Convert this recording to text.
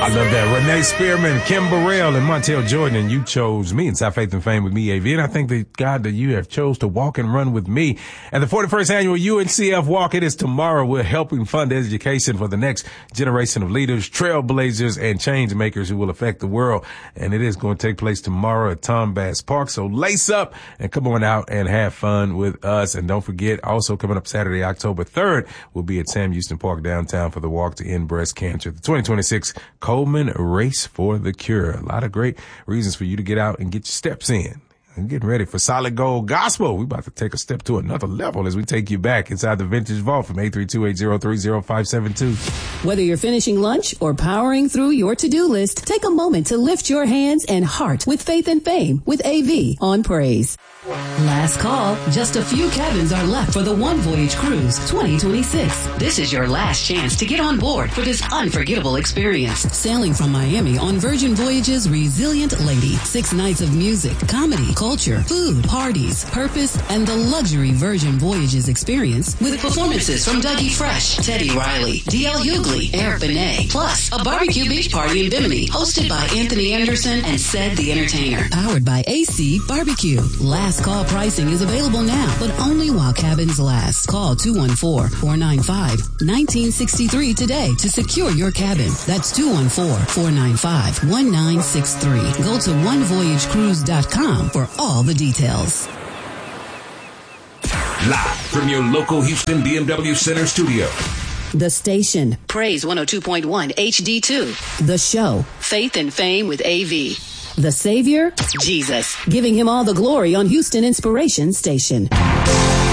I love that. Renee Spearman, Kim Burrell, and Montel Jordan, and you chose me inside Faith and Fame with me, AV. And I thank the God that you have chose to walk and run with me. And the 41st annual UNCF Walk, it is tomorrow. We're helping fund education for the next generation of leaders, trailblazers, and change makers who will affect the world. And it is going to take place tomorrow at Tom Bass Park. So lace up and come on out and have fun with us. And don't forget, also coming up Saturday, October 3rd, we'll be at Sam Houston Park downtown for the Walk to End Breast Cancer. The 2026 Coleman Race for the Cure. A lot of great reasons for you to get out and get your steps in. I'm getting ready for Solid Gold Gospel. We're about to take a step to another level as we take you back inside the Vintage Vault from 832-803-0572. Whether you're finishing lunch or powering through your to-do list, take a moment to lift your hands and heart with Faith and Fame with AV on Praise. Last call. Just a few cabins are left for the One Voyage Cruise 2026. This is your last chance to get on board for this unforgettable experience. Sailing from Miami on Virgin Voyage's Resilient Lady. 6 nights of music, comedy, culture, food, parties, purpose, and the luxury Virgin Voyages experience with performances from Dougie Fresh, Teddy Riley, D.L. Hughley, Eric Benet, plus a barbecue beach party in Bimini hosted by Anthony Anderson and Ced the Entertainer. Powered by AC Barbecue. Last call pricing is available now, but only while cabins last. Call 214-495-1963 today to secure your cabin. That's 214-495-1963. Go to onevoyagecruise.com for all the details. Live from your local Houston BMW Center studio. The station, Praise 102.1 HD2. The show, Faith and Fame with AV. The Savior, Jesus. Giving him all the glory on Houston Inspiration Station.